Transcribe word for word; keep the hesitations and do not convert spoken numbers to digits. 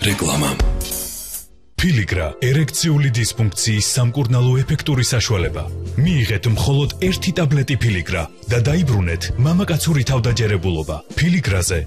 რეკლამა. Filigra ერექციული დისფუნქციის სამკურნალო ეფექტური საშუალება. მიიღეთ მხოლოდ ერთი ტაბლეტი Filigra და დაიბრუნეთ მამაკაცური თავდაჯერებულობა. Filigrაზე